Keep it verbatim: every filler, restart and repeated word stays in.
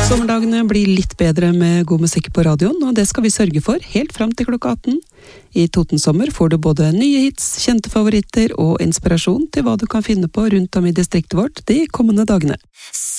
Sommerdagene blir litt bedre med god musikk på radioen, og det skal vi sørge for helt fram til klokka atten. I Toten Sommer får du både nye hits, kjente favoritter og inspirasjon til hva du kan finne på rundt om i distriktet vårt de kommende dagene.